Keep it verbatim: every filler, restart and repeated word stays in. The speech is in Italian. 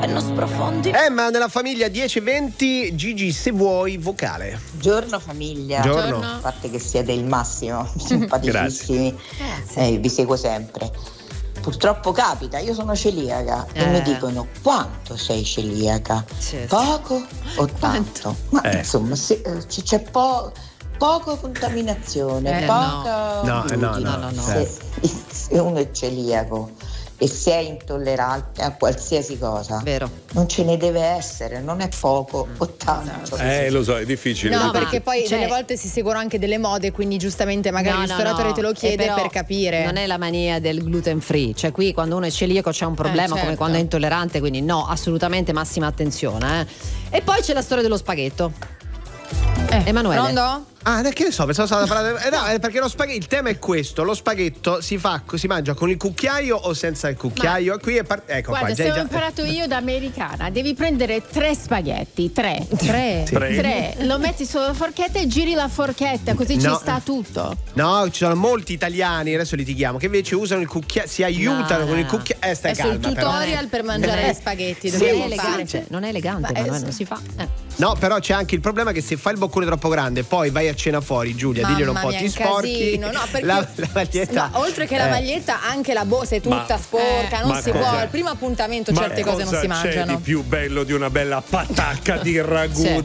e non sprofondi. Emma nella famiglia dieci venti, Gigi se vuoi vocale. Buongiorno famiglia. Buongiorno. A parte che siete il massimo, simpaticissimi. Eh, vi seguo sempre. Purtroppo capita, io sono celiaca Eh. e mi dicono quanto sei celiaca? Certo. Poco o tanto? Ma Eh. insomma, se, eh, c- c'è po- poco contaminazione, Eh, poca no. No, eh, no, glutine. no, no, no. Se, se uno è celiaco e se è intollerante a qualsiasi cosa, Vero. non ce ne deve essere, non è poco o tanto. Eh, lo so, è difficile. No, No, ma- perché poi cioè- delle volte si seguono anche delle mode, quindi giustamente magari No, il no, ristoratore no. te lo chiede Eh, però per capire. Non è la mania del gluten free, cioè qui quando uno è celiaco c'è un problema certo. come quando è intollerante, quindi no, assolutamente massima attenzione. Eh. E poi c'è la storia dello spaghetto. Eh, Emanuele. Pronto? Ah, che ne so, pensavo stava parlando. Eh, no, eh, perché lo spaghetto, il tema è questo: lo spaghetto si fa, si mangia con il cucchiaio o senza il cucchiaio? Ma- Qui è par- ecco Guarda, qua. se già- ho già- imparato io da americana, devi prendere tre spaghetti, tre. Tre. Sì. Tre. Tre, lo metti sulla forchetta e giri la forchetta, così ci No. sta tutto. No, ci sono molti italiani, adesso litighiamo, che invece usano il cucchiaio, si aiutano No, con il no. cucchiaio. Eh, stai È sul calma, però. tutorial per mangiare gli spaghetti. Non è dobbiamo elegante, fare. non è elegante, Ma, eh, Emanuele, sì. non si fa. Eh. No, però c'è anche il problema che se fai il boccone troppo grande, poi vai a cena fuori, Giulia, Mamma diglielo un po', mia, ti un sporchi. casino. No, perché la, la maglietta. no, oltre che la eh. maglietta, anche la borsa è tutta Ma- sporca, non ma si cosa- può. Al primo appuntamento Ma certe cose non cosa si c'è mangiano. di più bello di una bella patacca di ragù Sì.